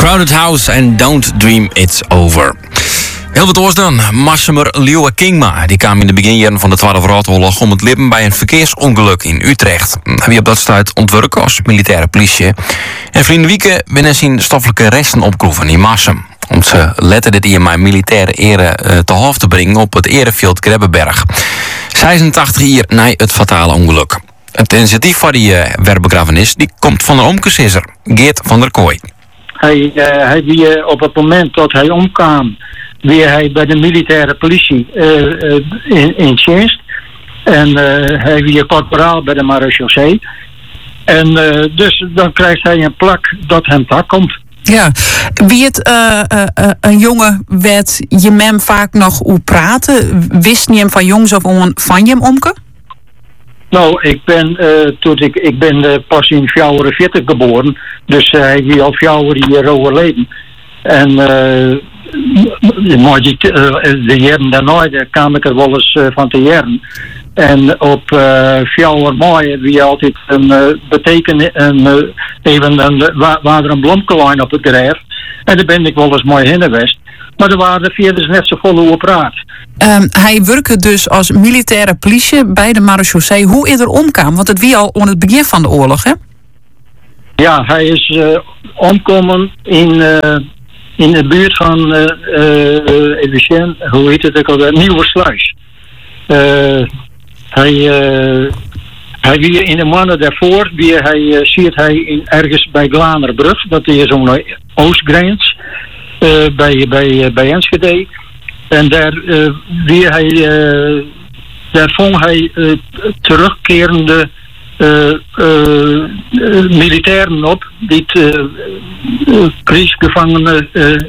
Crowded House en Don't Dream It's Over. Heel wat oors dan. Massemer Leeuwen Kingma die kwam in de beginjaren van de Tweede Wereldoorlog om het leven bij een verkeersongeluk in Utrecht. Wie op dat stuit ontwerken als militaire politie. En vrienden wieken binnen zijn stoffelijke resten opgroeven in Massum. Om ze letterlijk in mijn militaire ere te hoofd te brengen op het ereveld Grebbeberg. 86 jaar na het fatale ongeluk. Het initiatief voor die werkbegrafenis die komt van de omkesisser, Geert van der Kooi. Hij wie op het moment dat hij omkwam, weer hij bij de militaire politie in dienst. En hij wie korporaal bij de marechaussee. En dus dan krijgt hij een plak dat hem daar komt. Ja, wie het een jongen werd je mem vaak nog hoe praten, wist niet hem van jongs of van je hem omke? Nou, ik ben pas in 44 geboren, dus hij wie al 4 jaar overleden. En maar de jaren daarna kwam ik er wel eens van te jaren. En op 4 mei wie altijd een betekenen waar er een blomkelijn op het graf. En daar ben ik wel eens mooi heen geweest. Maar er waren verder net zo vol hoe praat. Hij werkte dus als militaire politie bij de marechaussee. Hoe is er omkwam? Want het wie al aan het begin van de oorlog, hè? Ja, hij is omkomen in de buurt van hoe heet het ook alweer? Nieuwersluis. Hij wie in de maanden daarvoor, ziet hij ergens bij Glanerbrug, dat is zo'n oostgrens, bij Enschede. En daar vond hij terugkerende militairen op, die krijgsgevangenen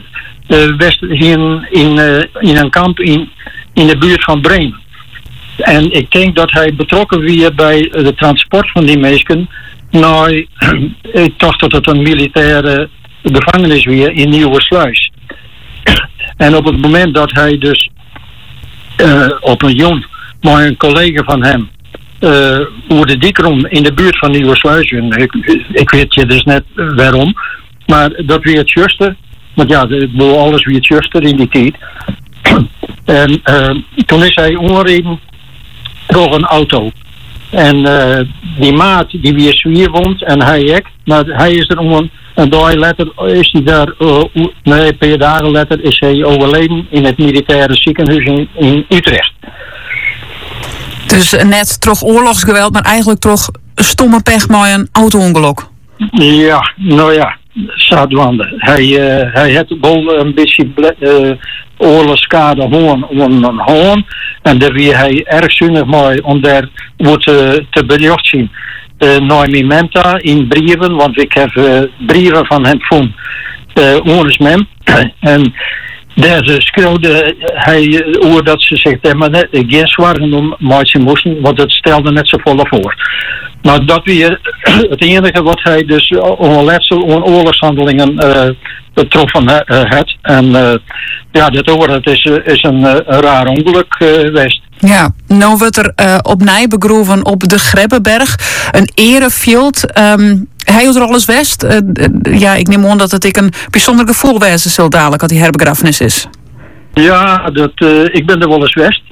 in een kamp in de buurt van Bremen. En ik denk dat hij betrokken was bij de transport van die mensen naar, ik dacht dat het een militaire gevangenis was in Nieuwersluis. En op het moment dat hij dus op een jong, maar een collega van hem, over de dikrom in de buurt van Nieuwersluis, ik weet je dus net waarom, maar dat weer het juiste, want ja, alles weer het juiste in die tijd. En toen is hij ongereden door een auto. En die maat die weer zwier woont en hij maar hij is er om een dag later is hij daar, een paar dagen later is hij overleden in het militaire ziekenhuis in Utrecht. Dus net toch oorlogsgeweld, maar eigenlijk toch stomme pech met een auto-ongeluk. Ja, nou ja, zaadwanden. Hij had wel een beetje oorlogsschade om een hoorn. En daar wie hij erg zinnig mooi om daar te bericht zien. Naar mijn menta in brieven, want ik heb brieven van hem gevonden. Ongens mem. En daar schreeuwde hij over dat ze zegt, maar net geen zorgen om maatje moesten, want het stelde net zo volle voor. Maar dat weer het enige wat hij dus onletsel oorlogshandelingen betroffen had. En ja, dat is een raar ongeluk geweest. Ja, nou wordt er opnieuw begroeven op de Grebbeberg. Een ereveld. Hij is er alles west. Ja, ik neem aan dat het een bijzonder gevoel wezen zal dadelijk, dat die herbegrafenis is. Ja, ik ben er wel eens west.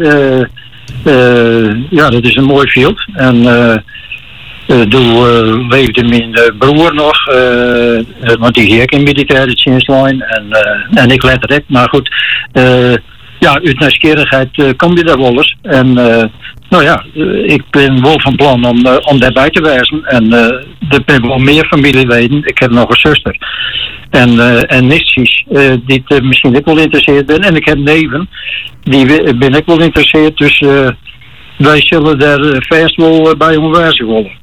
Ja, dat is een mooi veld. En toen leefde mijn broer nog, want die ging in militaire dienstlijn. En ik letterlijk, maar goed. Ja, uit nieuwsgierigheid kom je daar wel eens. En nou ja, ik ben wel van plan om daarbij te wijzen. En er ben wel meer familieleden. Ik heb nog een zuster. En nichtjes die misschien ook wel geïnteresseerd ben. En ik heb neven, die ben ik wel geïnteresseerd. Dus wij zullen daar vast wel bij omwijzen willen.